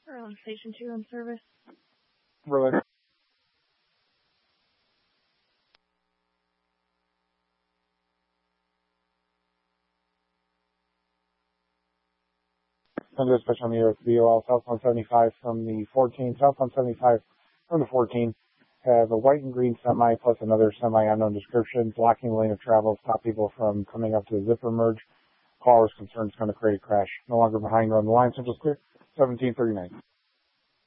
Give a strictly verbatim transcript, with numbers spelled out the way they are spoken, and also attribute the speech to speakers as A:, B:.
A: We're on Station two in service.
B: Really? Send dispatch on the V O L, southbound seventy-five from the fourteen, southbound seventy-five from the fourteen. Have a white and green semi plus another semi unknown description, blocking the lane of travel, stop people from coming up to the zipper merge. Caller is concerned it's going to create a crash. No longer behind or on the line, Central's clear, seventeen thirty-nine.